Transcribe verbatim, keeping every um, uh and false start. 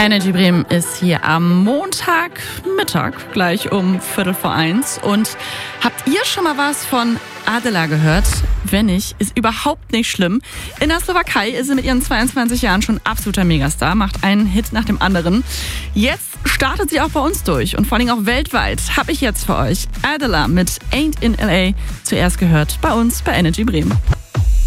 Energy Bremen ist hier am Montagmittag, gleich um Viertel vor eins. Und habt ihr schon mal was von Adela gehört? Wenn nicht, ist überhaupt nicht schlimm. In der Slowakei ist sie mit ihren zweiundzwanzig Jahren schon absoluter Megastar, macht einen Hit nach dem anderen. Jetzt startet sie auch bei uns durch und vor allem auch weltweit habe ich jetzt für euch Adela mit Ain't in L A zuerst gehört bei uns bei Energy Bremen.